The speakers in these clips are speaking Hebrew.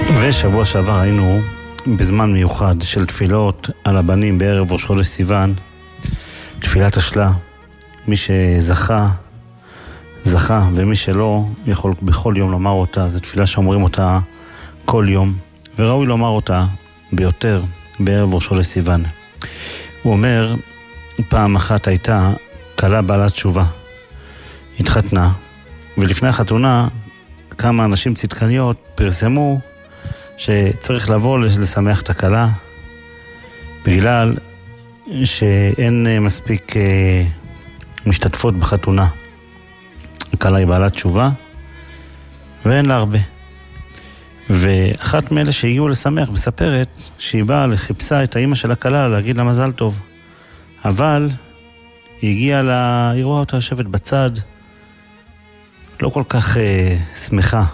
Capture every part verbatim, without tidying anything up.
ושבוע שעבר היינו בזמן מיוחד של תפילות על הבנים בערב ראש חודש סיוון, תפילת השלה. מי שזכה, זכה, ומי שלא יכול בכל יום לומר אותה. זו תפילה שאומרים אותה כל יום, וראוי לומר אותה ביותר בערב ראש חודש סיוון. הוא אומר, פעם אחת הייתה כלה בעלת תשובה, התחתנה, ולפני החתונה כמה אנשים צדקניות פרסמו שצריך לבוא לשמח את הכלה, בגלל שאין מספיק משתתפות בחתונה. הכלה היא בעלת תשובה ואין לה הרבה. ואחת מאלה שהגיעו לשמח מספרת שהיא באה לחיפשה את האמא של הכלה להגיד לה מזל טוב, אבל היא הגיעה לה, היא רואה אותה יושבת בצד, לא כל כך אה, שמחה.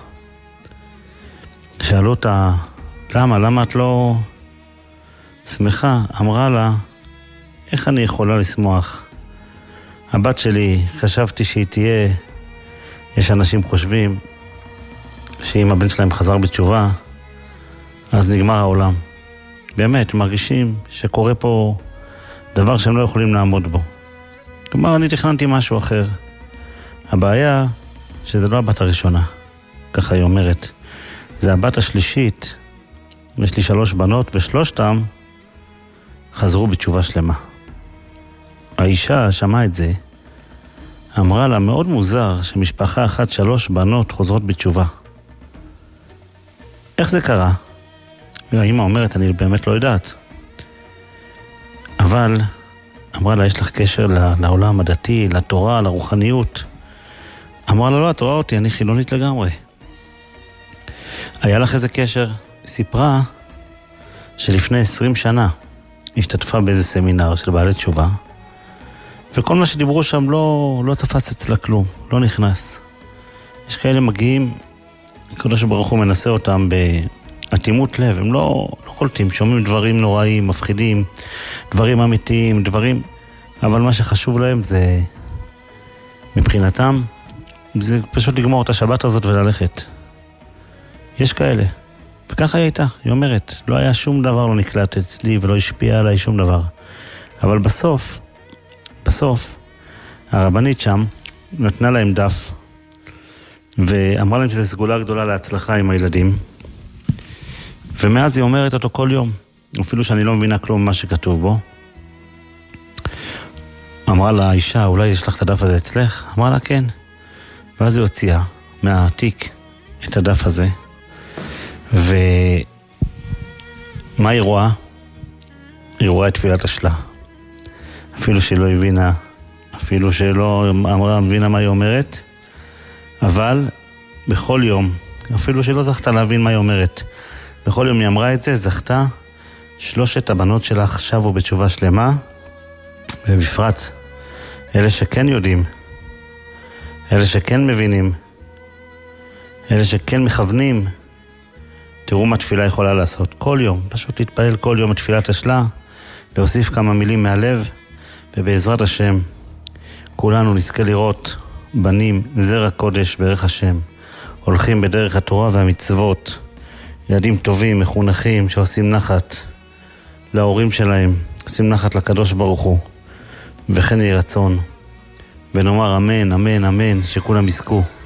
שאלו אותה, למה? למה את לא שמחה? אמרה לה, איך אני יכולה לשמוח? הבת שלי, חשבתי שהיא תהיה, יש אנשים חושבים שאם הבן שלהם חזר בתשובה, אז נגמר העולם. באמת, מרגישים שקורה פה דבר שהם לא יכולים לעמוד בו. כלומר, אני תכננתי משהו אחר. הבעיה שזה לא הבת הראשונה, ככה היא אומרת. זה הבת השלישית. יש לי שלוש בנות, ושלושתם חזרו בתשובה שלמה. האישה שמעה את זה, אמרה לה, מאוד מוזר שמשפחה אחת שלוש בנות חוזרות בתשובה. איך זה קרה? האמא אומרת, אני באמת לא יודעת. אבל אמרה לה, יש לך קשר לעולם הדתי, לתורה, לרוחניות. אמרה לה, לא, את רואה אותי, אני חילונית לגמרי. היה לך איזה קשר? סיפרה שלפני עשרים שנה השתתפה באיזה סמינר של בעלי תשובה, וכל מה שדיברו שם לא, לא תפס אצלה כלום, לא נכנס. יש כאלה מגיעים, הקדוש ברוך הוא מנסה אותם באטימות לב, הם לא, לא קולטים, שומעים דברים נוראים, מפחידים, דברים אמיתיים, דברים, אבל מה שחשוב להם זה, מבחינתם, זה פשוט לגמור את השבת הזאת וללכת. יש כאלה. וככה היא הייתה, היא אומרת, לא היה שום דבר לא נקלט אצלי ולא השפיע עליי שום דבר. אבל בסוף, בסוף, הרבנית שם נתנה להם דף, ואמרה להם שזו סגולה גדולה להצלחה עם הילדים, ומאז היא אומרת אותו כל יום, אפילו שאני לא מבינה כלום מה שכתוב בו. אמרה לה, האישה, אולי יש לך את הדף הזה אצלך? אמרה לה, כן. ואז היא הוציאה מהעתיק את הדף הזה, ומה היא רואה? היא רואה את תפילת השלה. אפילו שלא הבינה, אפילו שלא אמרה, מבינה מה היא אומרת, אבל בכל יום, אפילו שלא זכתה להבין מה היא אומרת, בכל יום היא אמרה את זה, זכתה, שלושת הבנות שלך שבו בתשובה שלמה, ובפרט, אלה שכן יודעים, אלה שכן מבינים, אלה שכן מכוונים, תראו מה תפילה יכולה לעשות. כל יום, פשוט להתפלל כל יום את תפילת השלה, להוסיף כמה מילים מהלב, ובעזרת השם, כולנו נזכה לראות בנים, זרע קודש בערך השם, הולכים בדרך התורה והמצוות, ילדים טובים, מחונכים, שעושים נחת להורים שלהם, עושים נחת לקדוש ברוך הוא, וכן יהי רצון. ונאמר אמן, אמן, אמן, שכולם יזכו.